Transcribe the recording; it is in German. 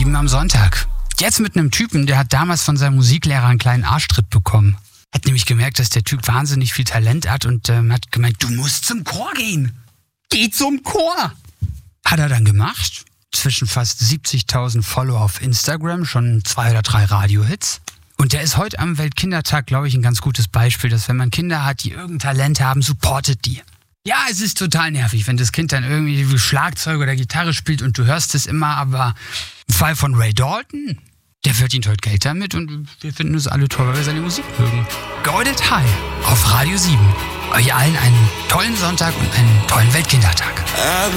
7 am Sonntag. Jetzt mit einem Typen, der hat damals von seinem Musiklehrer einen kleinen Arschtritt bekommen. Hat nämlich gemerkt, dass der Typ wahnsinnig viel Talent hat und hat gemeint, du musst zum Chor gehen. Geh zum Chor. Hat er dann gemacht. Zwischen fast 70.000 Follower auf Instagram, schon 2 oder 3 Radiohits. Und der ist heute am Weltkindertag, glaube ich, ein ganz gutes Beispiel, dass wenn man Kinder hat, die irgendein Talent haben, supportet die. Ja, es ist total nervig, wenn das Kind dann irgendwie Schlagzeug oder Gitarre spielt und du hörst es immer, aber im Fall von Ray Dalton, der verdient heute Geld damit und wir finden es alle toll, weil wir seine Musik mögen. Goldet High auf Radio 7. Euch allen einen tollen Sonntag und einen tollen Weltkindertag.